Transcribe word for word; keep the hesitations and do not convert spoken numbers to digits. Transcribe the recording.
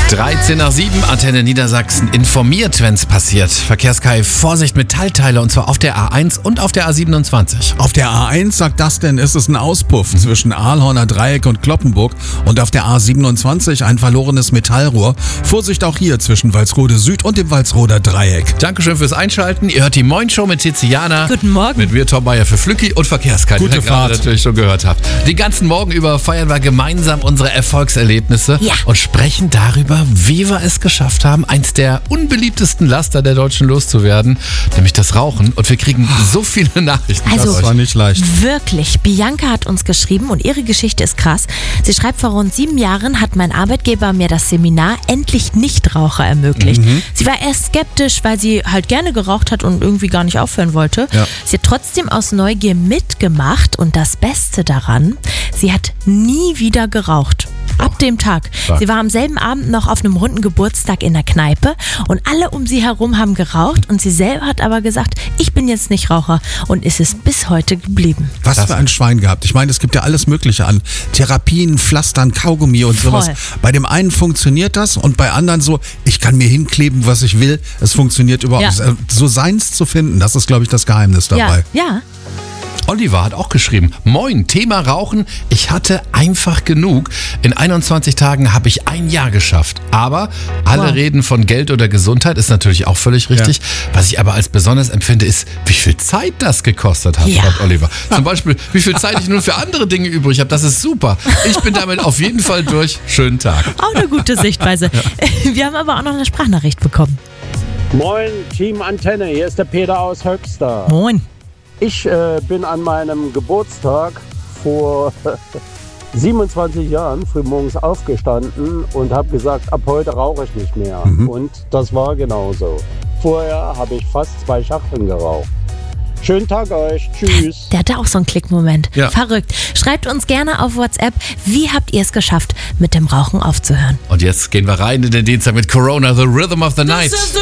dreizehn nach sieben, Antenne Niedersachsen informiert, wenn's passiert. Verkehrskai, Vorsicht mit Teilteile und zwar auf der A eins und auf der A siebenundzwanzig. Auf der A eins, sagt das denn, ist es ein Auspuff zwischen Ahlhorner Dreieck und Cloppenburg und auf der A siebenundzwanzig ein verlorenes Metallrohr. Vorsicht auch hier zwischen Walsrode Süd und dem Walsroder Dreieck. Dankeschön fürs Einschalten. Ihr hört die Moin Show mit Tiziana. Guten Morgen. Mit mir, Tom Bayer für Flücki und Verkehrskai, Gute die ihr gerade Fahrt. natürlich schon gehört habt. Den ganzen Morgen über feiern wir gemeinsam unsere Erfolgserlebnisse Ja. und sprechen darüber, wie wir es geschafft haben, eins der unbeliebtesten Laster der Deutschen loszuwerden, nämlich das Rauchen. Und wir kriegen so viele Nachrichten. Also- von Das euch. war nicht leicht. Wirklich, Bianca hat uns geschrieben und ihre Geschichte ist krass. Sie schreibt, vor rund sieben Jahren hat mein Arbeitgeber mir das Seminar Endlich Nichtraucher ermöglicht. Sie war erst skeptisch, weil sie halt gerne geraucht hat und irgendwie gar nicht aufhören wollte. Ja. Sie hat trotzdem aus Neugier mitgemacht und das Beste daran, sie hat nie wieder geraucht. Ab dem Tag. Stark. Sie war am selben Abend noch auf einem runden Geburtstag in der Kneipe und alle um sie herum haben geraucht und sie selber hat aber gesagt, ich bin jetzt nicht Raucher und ist es bis heute geblieben. Was für ein Schwein gehabt. Ich meine, es gibt ja alles Mögliche an Therapien, Pflastern, Kaugummi und Voll. sowas. Bei dem einen funktioniert das und bei anderen so, ich kann mir hinkleben, was ich will. Es funktioniert überhaupt Ja. nicht. So seins zu finden, das ist, glaube ich, das Geheimnis dabei. Ja, ja. Oliver hat auch geschrieben, moin, Thema Rauchen, ich hatte einfach genug. In einundzwanzig Tagen habe ich ein Jahr geschafft. Aber alle Wow. reden von Geld oder Gesundheit, ist natürlich auch völlig richtig. Was ich aber als besonders empfinde, ist, wie viel Zeit das gekostet hat, Ja. schreibt Oliver. Zum Beispiel, wie viel Zeit ich nun für andere Dinge übrig habe, das ist super. Ich bin damit auf jeden Fall durch. Schönen Tag. Auch eine gute Sichtweise. Wir haben aber auch noch eine Sprachnachricht bekommen. Moin, Team Antenne, hier ist der Peter aus Höxter. Moin. Ich äh, bin an meinem Geburtstag vor siebenundzwanzig Jahren frühmorgens aufgestanden und habe gesagt, ab heute rauche ich nicht mehr. Und das war genauso. Vorher habe ich fast zwei Schachteln geraucht. Schönen Tag euch, tschüss. Der hatte auch so einen Klickmoment. Ja. Verrückt. Schreibt uns gerne auf WhatsApp, wie habt ihr es geschafft, mit dem Rauchen aufzuhören? Und jetzt gehen wir rein in den Dienstag mit Corona, The Rhythm of the Night.